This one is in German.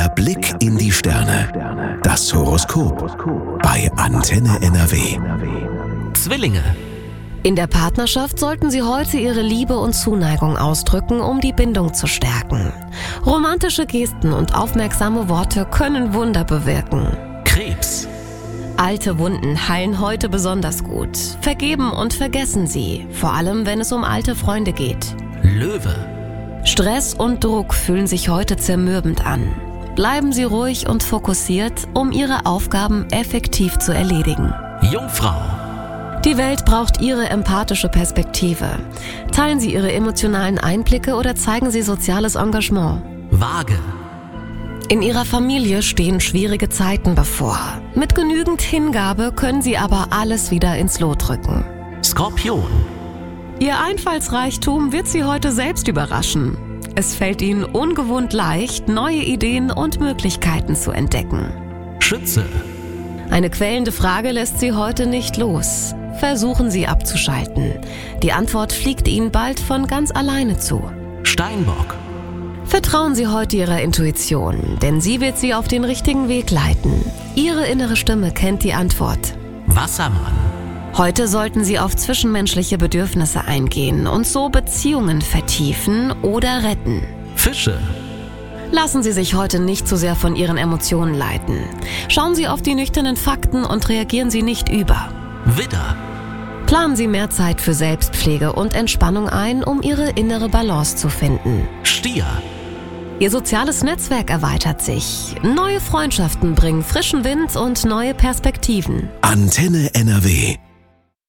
Blick in die Sterne. Das Horoskop bei Antenne NRW. Zwillinge. In der Partnerschaft sollten Sie heute Ihre Liebe und Zuneigung ausdrücken, um die Bindung zu stärken. Romantische Gesten und aufmerksame Worte können Wunder bewirken. Krebs. Alte Wunden heilen heute besonders gut. Vergeben und vergessen Sie, vor allem wenn es um alte Freunde geht. Löwe. Stress und Druck fühlen sich heute zermürbend an. Bleiben Sie ruhig und fokussiert, um Ihre Aufgaben effektiv zu erledigen. Jungfrau. Die Welt braucht Ihre empathische Perspektive. Teilen Sie Ihre emotionalen Einblicke oder zeigen Sie soziales Engagement. Waage. In Ihrer Familie stehen schwierige Zeiten bevor. Mit genügend Hingabe können Sie aber alles wieder ins Lot rücken. Skorpion. Ihr Einfallsreichtum wird Sie heute selbst überraschen. Es fällt Ihnen ungewohnt leicht, neue Ideen und Möglichkeiten zu entdecken. Schütze. Eine quälende Frage lässt Sie heute nicht los. Versuchen Sie abzuschalten. Die Antwort fliegt Ihnen bald von ganz alleine zu. Steinbock. Vertrauen Sie heute Ihrer Intuition, denn sie wird Sie auf den richtigen Weg leiten. Ihre innere Stimme kennt die Antwort. Wassermann. Heute sollten Sie auf zwischenmenschliche Bedürfnisse eingehen und so Beziehungen vertiefen oder retten. Fische. Lassen Sie sich heute nicht zu sehr von Ihren Emotionen leiten. Schauen Sie auf die nüchternen Fakten und reagieren Sie nicht über. Widder. Planen Sie mehr Zeit für Selbstpflege und Entspannung ein, um Ihre innere Balance zu finden. Stier. Ihr soziales Netzwerk erweitert sich. Neue Freundschaften bringen frischen Wind und neue Perspektiven. Antenne NRW.